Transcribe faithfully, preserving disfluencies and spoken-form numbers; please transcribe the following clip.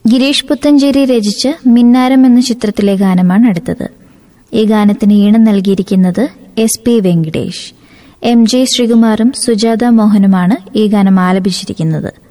ഗിരീഷ് പുത്തഞ്ചേരി രചിച്ച് മിന്നാരം എന്ന ചിത്രത്തിലെ ഗാനമാണ് അടുത്തത്. ഈ ഗാനത്തിന് ഈണം നൽകിയിരിക്കുന്നത് S P Venkatesh. M J ശ്രീകുമാറും Sujatha മോഹനുമാണ് ഈ ഗാനം ആലപിച്ചിരിക്കുന്നത്.